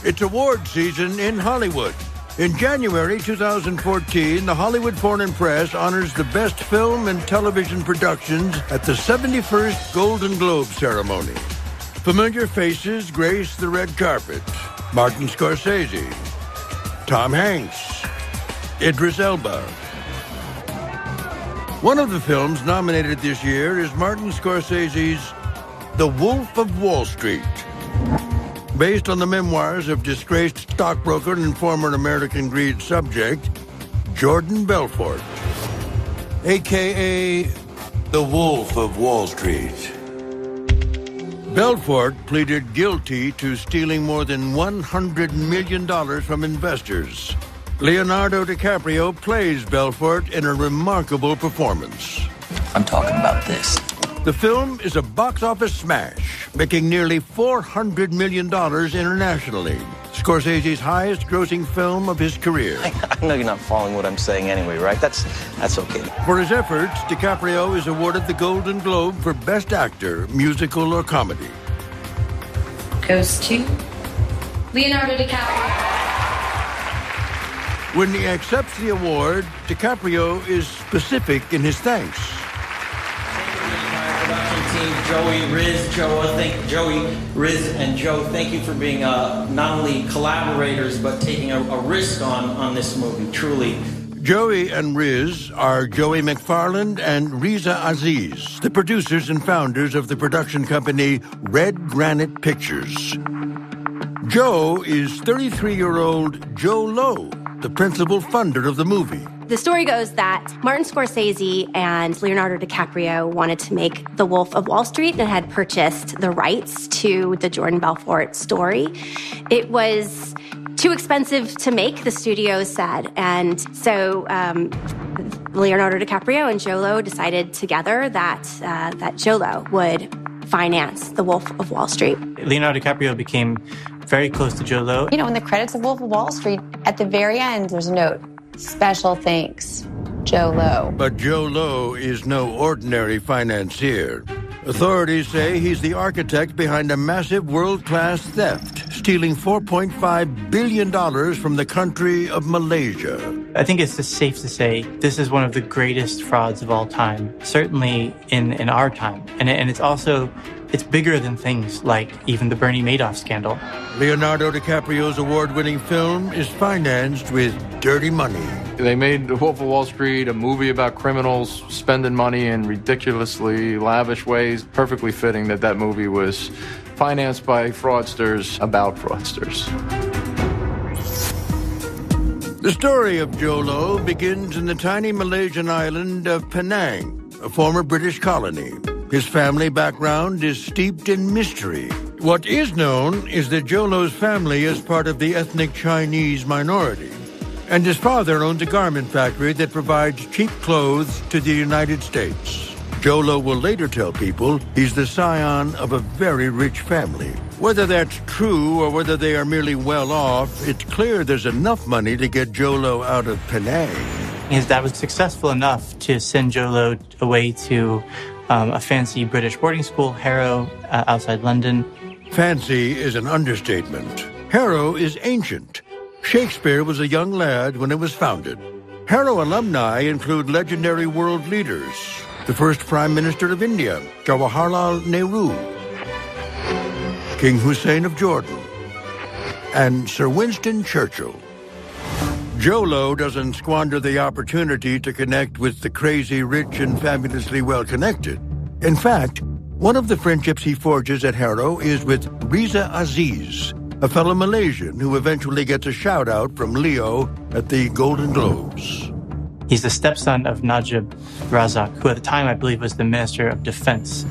It's award season in Hollywood. In January 2014, the Hollywood Foreign Press honors the best film and television productions at the 71st Golden Globe ceremony. Familiar faces grace the red carpet. Martin Scorsese, Tom Hanks, Idris Elba. One of the films nominated this year is Martin Scorsese's The Wolf of Wall Street, based on the memoirs of disgraced stockbroker and former American greed subject, Jordan Belfort, a.k.a. The Wolf of Wall Street. Belfort pleaded guilty to stealing more than $100 million from investors. Leonardo DiCaprio plays Belfort in a remarkable performance. I'm talking about this. The film is a box office smash, making nearly $400 million internationally. Scorsese's highest-grossing film of his career. I know you're not following what I'm saying anyway, right? That's okay. For his efforts, DiCaprio is awarded the Golden Globe for Best Actor, Musical or Comedy. Goes to Leonardo DiCaprio. When he accepts the award, DiCaprio is specific in his thanks. Joey, Riz, and Joe, thank you for being not only collaborators, but taking a risk on this movie, truly. Joey and Riz are Joey McFarland and Riza Aziz, the producers and founders of the production company Red Granite Pictures. Joe is 33-year-old Joe Lowe, the principal funder of the movie. The story goes that Martin Scorsese and Leonardo DiCaprio wanted to make The Wolf of Wall Street and had purchased the rights to the Jordan Belfort story. It was too expensive to make, the studio said. And so Leonardo DiCaprio and Joe Lowe decided together that Joe Lowe would finance The Wolf of Wall Street. Leonardo DiCaprio became very close to Joe Lowe. You know, in the credits of Wolf of Wall Street, at the very end, there's a note. Special thanks, Joe Lowe. But Joe Lowe is no ordinary financier. Authorities say he's the architect behind a massive world-class theft, stealing $4.5 billion from the country of Malaysia. I think it's just safe to say this is one of the greatest frauds of all time, certainly in our time. And it's also, it's bigger than things like even the Bernie Madoff scandal. Leonardo DiCaprio's award-winning film is financed with dirty money. They made The Wolf of Wall Street, a movie about criminals spending money in ridiculously lavish ways. Perfectly fitting that movie was financed by fraudsters about fraudsters. The story of Joe Lowe begins in the tiny Malaysian island of Penang, a former British colony. His family background is steeped in mystery. What is known is that Joe Lowe's family is part of the ethnic Chinese minority, and his father owns a garment factory that provides cheap clothes to the United States. Joe Lowe will later tell people he's the scion of a very rich family. Whether that's true or whether they are merely well off, it's clear there's enough money to get Joe Lowe out of Penang. His dad was successful enough to send Joe Lowe away to a fancy British boarding school, Harrow, outside London. Fancy is an understatement. Harrow is ancient. Shakespeare was a young lad when it was founded. Harrow alumni include legendary world leaders. The first Prime Minister of India, Jawaharlal Nehru, King Hussein of Jordan, and Sir Winston Churchill. Joe Lowe doesn't squander the opportunity to connect with the crazy rich and fabulously well-connected. In fact, one of the friendships he forges at Harrow is with Riza Aziz, a fellow Malaysian who eventually gets a shout-out from Leo at the Golden Globes. He's the stepson of Najib Razak, who at the time I believe was the Minister of Defense.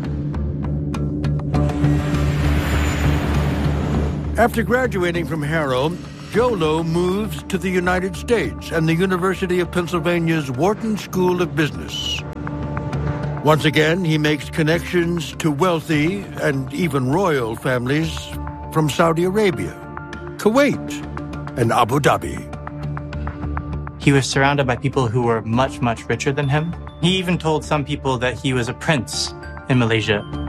After graduating from Harrow, Joe Lowe moves to the United States and the University of Pennsylvania's Wharton School of Business. Once again, he makes connections to wealthy and even royal families from Saudi Arabia, Kuwait, and Abu Dhabi. He was surrounded by people who were much, much richer than him. He even told some people that he was a prince in Malaysia.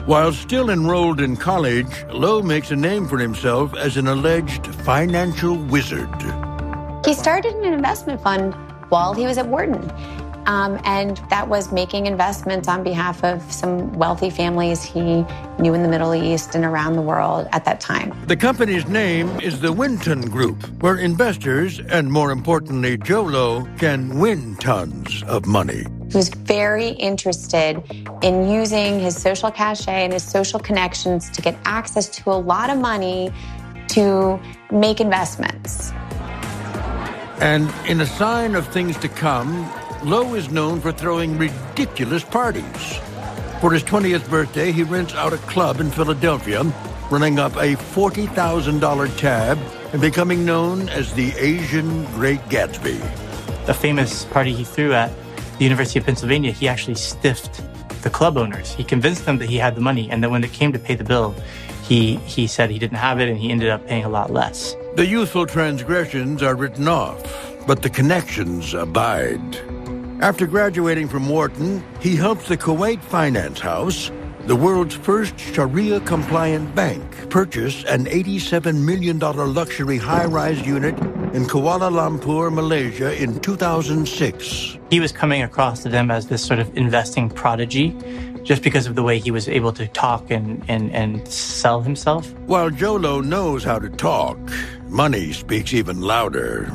While still enrolled in college, Lowe makes a name for himself as an alleged financial wizard. He started an investment fund while he was at Wharton. And that was making investments on behalf of some wealthy families he knew in the Middle East and around the world at that time. The company's name is the Winton Group, where investors, and more importantly, Joe Lowe, can win tons of money. He was very interested in using his social cachet and his social connections to get access to a lot of money to make investments. And in a sign of things to come, Lowe is known for throwing ridiculous parties. For his 20th birthday, he rents out a club in Philadelphia, running up a $40,000 tab and becoming known as the Asian Great Gatsby. A famous party he threw at the University of Pennsylvania, he actually stiffed the club owners. He convinced them that he had the money, and then when it came to pay the bill, he said he didn't have it, and he ended up paying a lot less. The youthful transgressions are written off, but the connections abide. After graduating from Wharton, he helped the Kuwait Finance House, the world's first Sharia-compliant bank, purchase an $87 million luxury high-rise unit in Kuala Lumpur, Malaysia in 2006. He was coming across to them as this sort of investing prodigy just because of the way he was able to talk and sell himself. While Joe Lowe knows how to talk, money speaks even louder.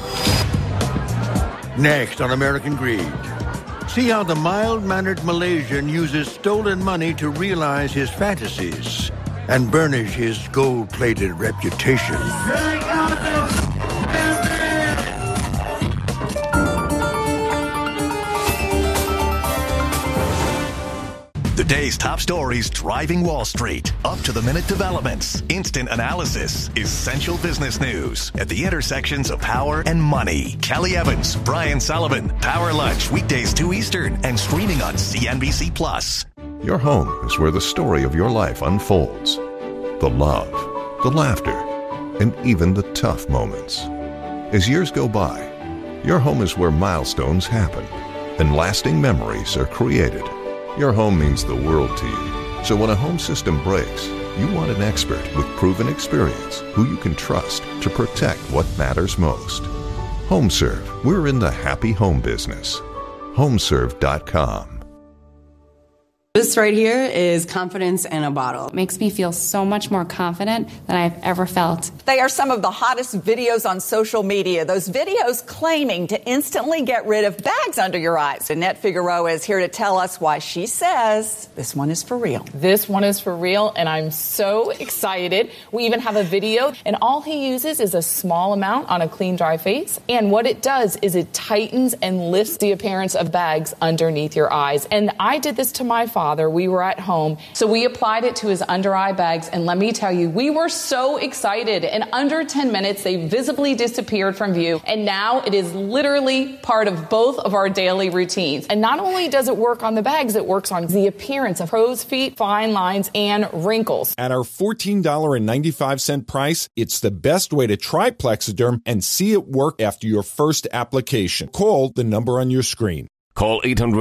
Next on American Greed, see how the mild-mannered Malaysian uses stolen money to realize his fantasies and burnish his gold-plated reputation. The day's top stories driving Wall Street. Up-to-the-minute developments, instant analysis, essential business news at the intersections of power and money. Kelly Evans, Brian Sullivan, Power Lunch, weekdays 2 Eastern, and streaming on CNBC+. Your home is where the story of your life unfolds. The love, the laughter, and even the tough moments. As years go by, your home is where milestones happen and lasting memories are created. Your home means the world to you. So when a home system breaks, you want an expert with proven experience who you can trust to protect what matters most. HomeServe, we're in the happy home business. Homeserve.com. This right here is confidence in a bottle. It makes me feel so much more confident than I've ever felt. They are some of the hottest videos on social media. Those videos claiming to instantly get rid of bags under your eyes. Annette Figueroa is here to tell us why she says this one is for real. This one is for real, and I'm so excited. We even have a video, and all he uses is a small amount on a clean, dry face. And what it does is it tightens and lifts the appearance of bags underneath your eyes. And I did this to my father. We were at home, so we applied it to his under eye bags, and let me tell you, we were so excited. In under 10 minutes, they visibly disappeared from view, and now it is literally part of both of our daily routines. And not only does it work on the bags, it works on the appearance of crow's feet, fine lines, and wrinkles. At our $14.95 price, it's the best way to try Plexiderm and see it work after your first application. Call the number on your screen. Call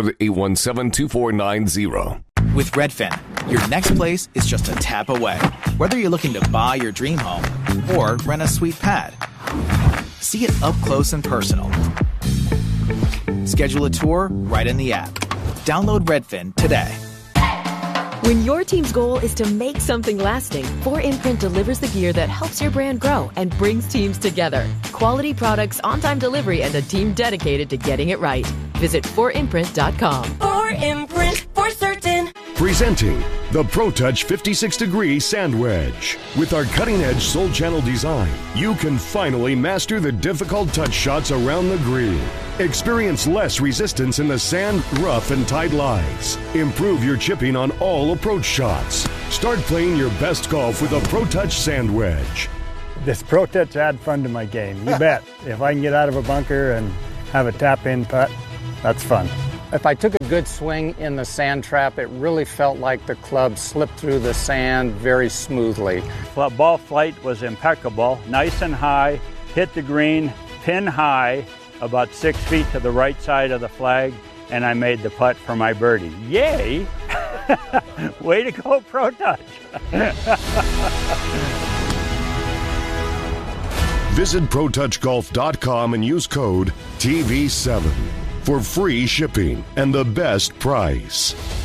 800-817-2490. With Redfin, your next place is just a tap away. Whether you're looking to buy your dream home or rent a sweet pad, see it up close and personal. Schedule a tour right in the app. Download Redfin today. When your team's goal is to make something lasting, 4imprint delivers the gear that helps your brand grow and brings teams together. Quality products, on-time delivery, and a team dedicated to getting it right. Visit 4imprint.com. 4imprint, for certain. Presenting the ProTouch 56-degree Sand Wedge. With our cutting-edge Soul Channel design, you can finally master the difficult touch shots around the green. Experience less resistance in the sand, rough, and tight lies. Improve your chipping on all approach shots. Start playing your best golf with a ProTouch Sand Wedge. This ProTouch add fun to my game, you bet. If I can get out of a bunker and have a tap-in putt, that's fun. If I took a good swing in the sand trap, it really felt like the club slipped through the sand very smoothly. Ball flight was impeccable, nice and high, hit the green, pin high, about 6 feet to the right side of the flag, and I made the putt for my birdie. Yay! Way to go, Pro Touch. Visit ProTouchGolf.com and use code TV7 for free shipping and the best price.